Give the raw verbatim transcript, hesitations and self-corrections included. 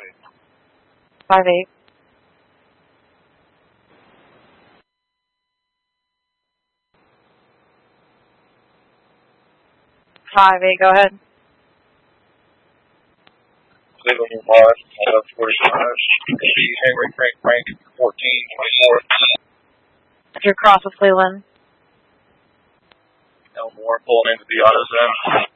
Five eight. Five eight, go ahead. Cleveland Mars, eleven forty-five. Henry Frank Frank, fourteen twenty-four. You're cross with Cleveland. Elmore pulling into the auto zone.